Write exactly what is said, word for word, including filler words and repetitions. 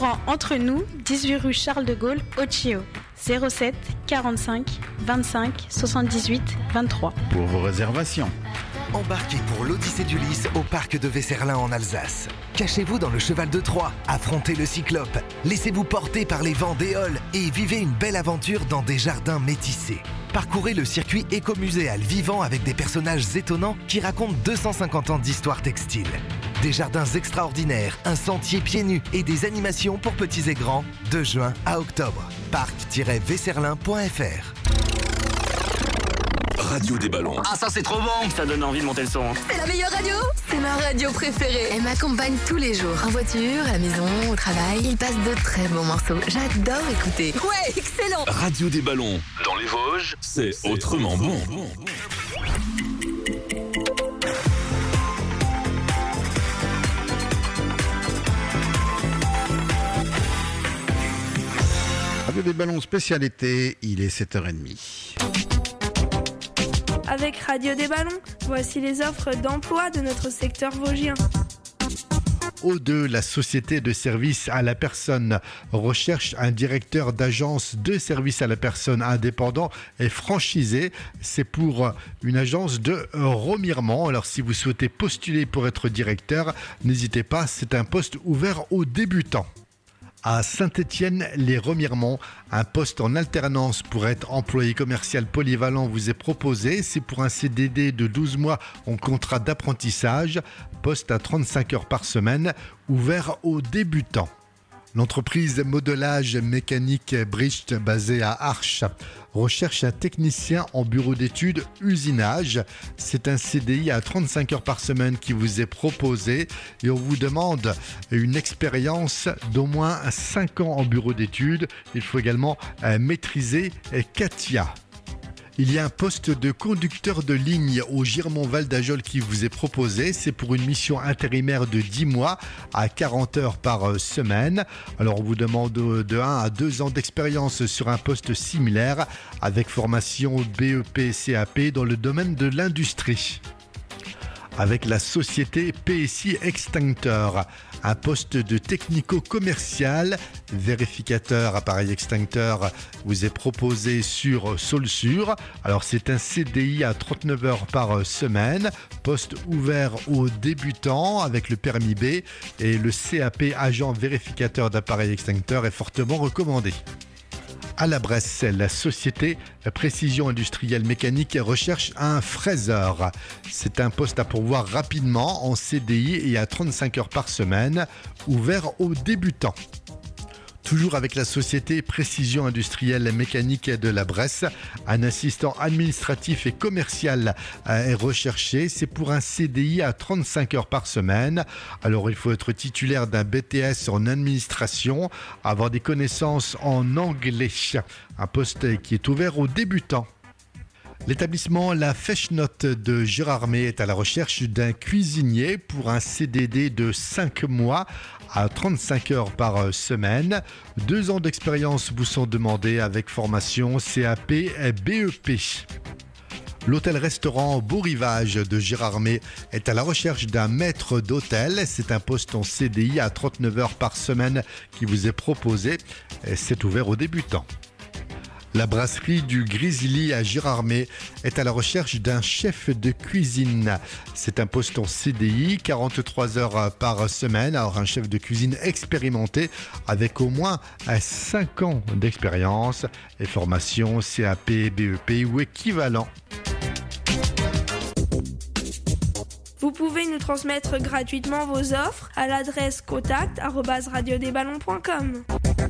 Entre nous, dix-huit rue Charles de Gaulle, Ochio, zéro sept quarante-cinq vingt-cinq soixante-dix-huit vingt-trois. Pour vos réservations. Embarquez pour l'Odyssée d'Ulysse au parc de Weserlin en Alsace. Cachez-vous dans le cheval de Troie, affrontez le cyclope, laissez-vous porter par les vents d'Éole et vivez une belle aventure dans des jardins métissés. Parcourez le circuit écomuséal vivant avec des personnages étonnants qui racontent deux cent cinquante ans d'histoire textile. Des jardins extraordinaires, un sentier pieds nus et des animations pour petits et grands de juin à octobre. parc tiret weserlin point f r. Radio des ballons. Ah, ça c'est trop bon. Ça donne envie de monter le son. C'est la meilleure radio. C'est ma radio préférée. Elle m'accompagne tous les jours. En voiture, à la maison, au travail. Il passe de très bons morceaux. J'adore écouter. Ouais, excellent. Radio des ballons. Dans les Vosges, c'est autrement bon. bon. Radio des ballons spécial été, il est sept heures trente. Avec Radio des Ballons, voici les offres d'emploi de notre secteur vosgien. O deux, la société de service à la personne, recherche un directeur d'agence de service à la personne indépendant et franchisé. C'est pour une agence de remirement. Alors si vous souhaitez postuler pour être directeur, n'hésitez pas, c'est un poste ouvert aux débutants. À Saint-Étienne-les-Remiremont, un poste en alternance pour être employé commercial polyvalent vous est proposé. C'est pour un C D D de douze mois en contrat d'apprentissage, poste à trente-cinq heures par semaine, ouvert aux débutants. L'entreprise modelage mécanique Bricht, basée à Arches, recherche un technicien en bureau d'études usinage. C'est un C D I à trente-cinq heures par semaine qui vous est proposé et on vous demande une expérience d'au moins cinq ans en bureau d'études. Il faut également maîtriser CATIA. Il y a un poste de conducteur de ligne au Girmont-Val d'Ajol qui vous est proposé. C'est pour une mission intérimaire de dix mois à quarante heures par semaine. Alors on vous demande de un à deux ans d'expérience sur un poste similaire avec formation B E P C A P dans le domaine de l'industrie. Avec la société P S I Extincteur, un poste de technico-commercial, vérificateur appareil extincteur vous est proposé sur Saulsure. Alors c'est un C D I à trente-neuf heures par semaine, poste ouvert aux débutants avec le permis B et le C A P agent vérificateur d'appareil extincteur est fortement recommandé. À la Bresse, la société Précision Industrielle Mécanique recherche un fraiseur. C'est un poste à pourvoir rapidement en C D I et à trente-cinq heures par semaine, ouvert aux débutants. Toujours avec la société Précision Industrielle Mécanique de la Bresse, un assistant administratif et commercial est recherché. C'est pour un C D I à trente-cinq heures par semaine. Alors il faut être titulaire d'un B T S en administration, avoir des connaissances en anglais. Un poste qui est ouvert aux débutants. L'établissement La Fèche-Note de Gérardmer est à la recherche d'un cuisinier pour un C D D de cinq mois à trente-cinq heures par semaine. Deux ans d'expérience vous sont demandés avec formation C A P et B E P. L'hôtel-restaurant Beau Rivage de Gérardmer est à la recherche d'un maître d'hôtel. C'est un poste en C D I à trente-neuf heures par semaine qui vous est proposé. C'est ouvert aux débutants. La brasserie du Grizzly à Gérardmer est à la recherche d'un chef de cuisine. C'est un poste en C D I, quarante-trois heures par semaine. Alors un chef de cuisine expérimenté avec au moins cinq ans d'expérience et formation C A P, B E P ou équivalent. Vous pouvez nous transmettre gratuitement vos offres à l'adresse contact arobase radio des ballons point com.